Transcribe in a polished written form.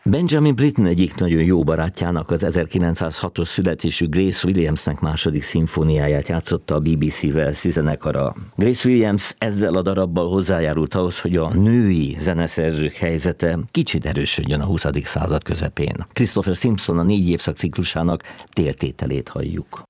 Benjamin Britten egyik nagyon jó barátjának, az 1906-os születésű Grace Williamsnek második szimfóniáját játszotta a BBC Walesi zenekara. Grace Williams ezzel a darabbal hozzájárult ahhoz, hogy a női zeneszerzők helyzete kicsit erősödjön a 20. század közepén. Christopher Simpson a 4 évszak ciklusának téltételét halljuk.